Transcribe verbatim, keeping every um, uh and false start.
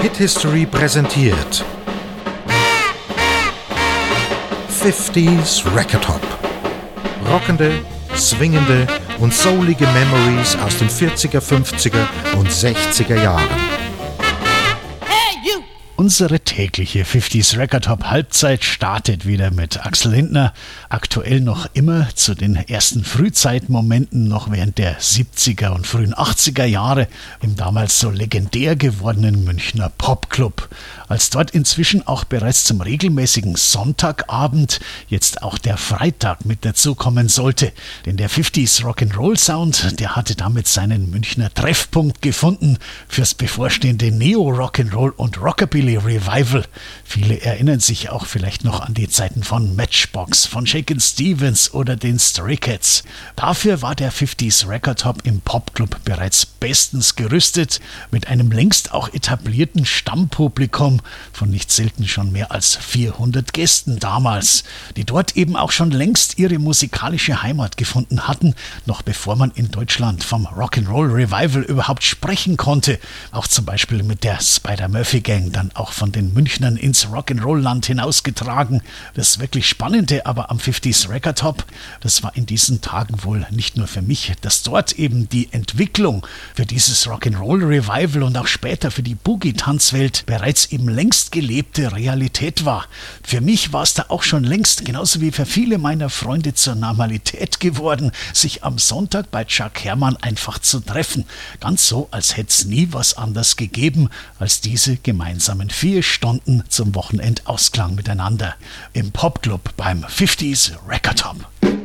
Hit History präsentiert fünfziger Record Hop. Rockende, swingende und soulige Memories aus den vierziger, fünfziger und sechziger Jahren. Unsere tägliche fünfziger Record Hop Halbzeit startet wieder mit Axel Lindner, aktuell noch immer zu den ersten Frühzeitmomenten noch während der siebziger und frühen achtziger Jahre im damals so legendär gewordenen Münchner Popclub. Als dort inzwischen auch bereits zum regelmäßigen Sonntagabend jetzt auch der Freitag mit dazukommen sollte. Denn der fünfziger Rock'n'Roll Sound, der hatte damit seinen Münchner Treffpunkt gefunden fürs bevorstehende Neo-Rock'n'Roll und Rockabilly Revival. Viele erinnern sich auch vielleicht noch an die Zeiten von Matchbox, von Shakin' Stevens oder den Stray Cats. Dafür war der fünfziger Record Hop im Popclub bereits bestens gerüstet, mit einem längst auch etablierten Stammpublikum von nicht selten schon mehr als vierhundert Gästen damals, die dort eben auch schon längst ihre musikalische Heimat gefunden hatten, noch bevor man in Deutschland vom Rock'n'Roll Revival überhaupt sprechen konnte. Auch zum Beispiel mit der Spider-Murphy Gang dann auch von den Münchnern ins Rock'n'Roll-Land hinausgetragen. Das wirklich Spannende aber am fünfziger Record Hop, das war in diesen Tagen wohl nicht nur für mich, dass dort eben die Entwicklung für dieses Rock'n'Roll Revival und auch später für die Boogie-Tanzwelt bereits eben längst gelebte Realität war. Für mich war es da auch schon längst, genauso wie für viele meiner Freunde, zur Normalität geworden, sich am Sonntag bei Chuck Herrmann einfach zu treffen. Ganz so, als hätte es nie was anderes gegeben als diese gemeinsamen vier Stunden zum Wochenendausklang miteinander im Popclub beim fünfziger Record Hop.